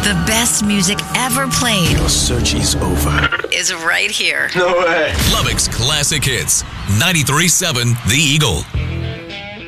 The best music ever played Your search is over. is right here. No way. Lubbock's Classic Hits. 93.7 The Eagle.